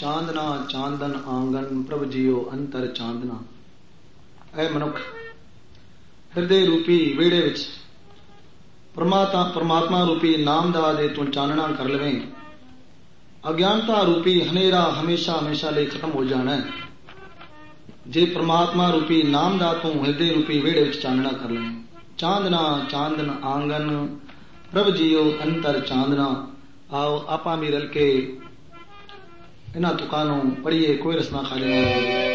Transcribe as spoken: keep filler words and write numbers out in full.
ਚਾਂਦਨਾ ਚਾਂਦਨ ਆਂਗਨ ਪ੍ਰਭ ਜੀਓ ਅੰਤਰ ਚਾਂਦਨਾ। ਐ ਮਨੁੱਖ, ਹਿਰਦੇ ਰੂਪੀ ਵਿਹੜੇ ਵਿੱਚ ਪਰਮਾਤਮਾ ਪਰਮਾਤਮਾ ਰੂਪੀ ਨਾਮ ਦਾ ਜੇ ਤੂੰ ਚਾਨਣਾ ਕਰ ਲਵੇਂ, ਅਗਿਆਨਤਾ ਰੂਪੀ ਹਨੇਰਾ ਹਮੇਸ਼ਾ ਹਮੇਸ਼ਾ ਲਈ ਖਤਮ ਹੋ ਜਾਣਾ ਹੈ। ਜੇ ਪਰਮਾਤਮਾ ਰੂਪੀ ਨਾਮ ਦਾ ਤੂੰ ਹਿਰਦੇ ਰੂਪੀ ਵਿਹੜੇ ਵਿੱਚ ਚਾਨਣਾ ਕਰ ਲਵੇਂ। ਚਾਂਦਨਾ ਚਾਂਦਨ ਆਂਗਨ ਪ੍ਰਭ ਜੀਓ ਅੰਤਰ ਚਾਂਦਨਾ। ਆਓ ਆਪਾਂ ਵੀ ਰਲ ਕੇ ਇਹਨਾਂ ਤੁਕਾਂ ਨੂੰ ਪੜ੍ਹੀਏ, ਕੋਈ ਰਸਨਾ ਖਾਲੀ ਨਾ ਰਹੇ।